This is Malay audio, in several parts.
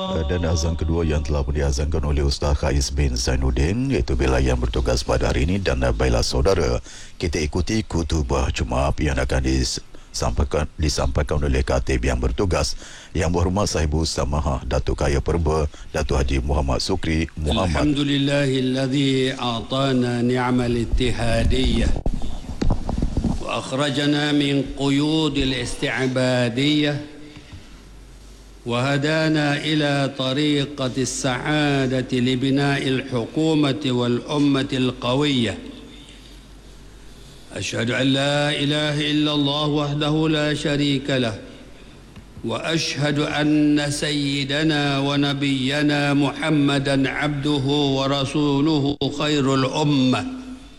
Dan azan kedua yang telah diazankan oleh Ustaz Khais bin Zainuddin, iaitu bila yang bertugas pada hari ini. Dan baiklah saudara, kita ikuti khutbah Jumaat yang akan disampaikan oleh Khatib yang bertugas, Yang Berhormat Sahibu Samahah Datuk Kaya Perba Datuk Haji Muhammad Sukri Muhammad. Alhamdulillahilladzi a'tana ni'mal ittihadiyyah wa akhrajana min quyudil isti'badiyyah وهدانا إلى طريقة السعادة لبناء الحكومة والأمة القوية. أشهد أن لا إله إلا الله وحده لا شريك له، وأشهد أن سيدنا ونبينا محمدا عبده ورسوله خير الأمة.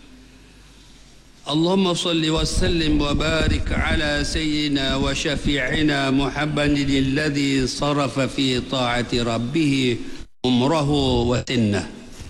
اللهم صل وسلم وبارك على سيدنا وشفيعنا محمد الذي صرف في طاعة ربه عمره وسنه.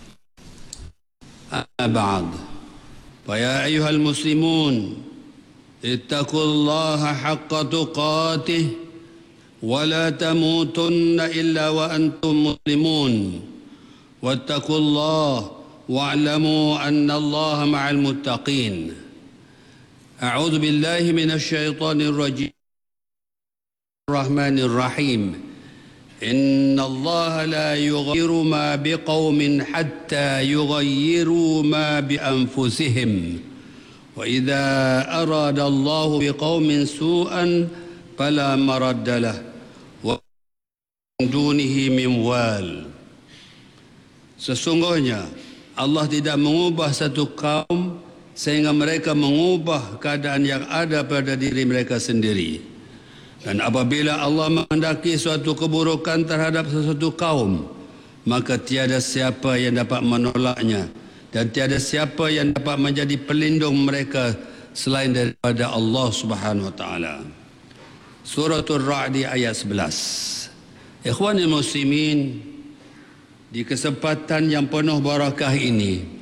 أما بعد، فيا أيها المسلمون اتقوا الله حق تقاته ولا تموتن إلا وأنتم مسلمون، واتقوا الله واعلموا أن الله مع المتقين. أعوذ بالله من الشيطان الرجيم الرحمن الرحيم. إن الله لا يغير ما بقوم حتى يغيروا ما بأنفسهم، وإذا أراد الله بقوم سوءا فلا مرد له ومن دونه من وال. Sesungguhnya Allah tidak mengubah satu kaum sehingga mereka mengubah keadaan yang ada pada diri mereka sendiri. Dan apabila Allah menghendaki suatu keburukan terhadap sesuatu kaum, maka tiada siapa yang dapat menolaknya dan tiada siapa yang dapat menjadi pelindung mereka selain daripada Allah Subhanahu wa taala. Suratul Ra'd ayat 11. Ikhwanul muslimin, di kesempatan yang penuh barakah ini,